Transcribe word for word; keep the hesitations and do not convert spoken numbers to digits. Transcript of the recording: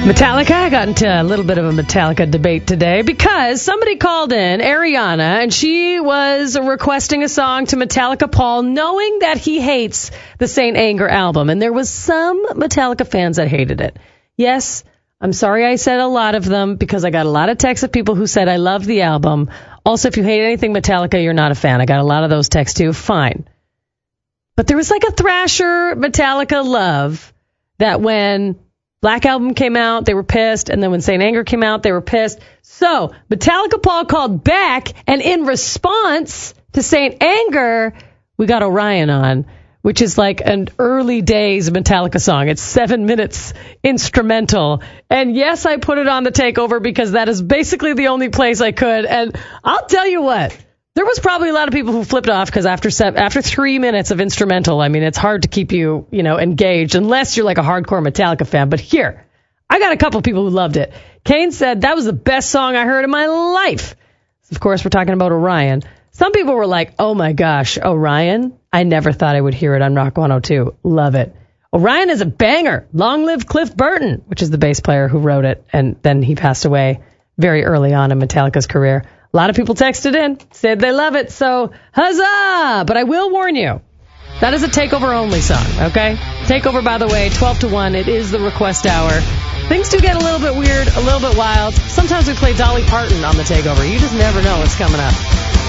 Metallica, I got into a little bit of a Metallica debate today because somebody called in, Ariana, and she was requesting a song to Metallica Paul, knowing that he hates the Saint Anger album. And there was some Metallica fans that hated it. Yes, I'm sorry I said a lot of them because I got a lot of texts of people who said I love the album. Also, if you hate anything Metallica, you're not a fan. I got a lot of those texts too. Fine. But there was like a Thrasher Metallica love that when Black Album came out, they were pissed, and then when Saint Anger came out, they were pissed. So, Metallica Paul called back, and in response to Saint Anger, we got Orion on, which is like an early days Metallica song. It's seven minutes instrumental. And yes, I put it on the takeover because that is basically the only place I could. And I'll tell you what, there was probably a lot of people who flipped off because after seven, after three minutes of instrumental, I mean, it's hard to keep you, you know, engaged unless you're like a hardcore Metallica fan. But here, I got a couple of people who loved it. Kane said that was the best song I heard in my life. Of course, we're talking about Orion. Some people were like, oh my gosh, Orion? I never thought I would hear it on Rock one oh two. Love it. Orion is a banger. Long live Cliff Burton, which is the bass player who wrote it. And then he passed away very early on in Metallica's career. A lot of people texted in, said they love it, so huzzah! But I will warn you, that is a takeover only song, okay? Takeover, by the way, twelve to one, it is the request hour. Things do get a little bit weird, a little bit wild. Sometimes we play Dolly Parton on the takeover. You just never know what's coming up.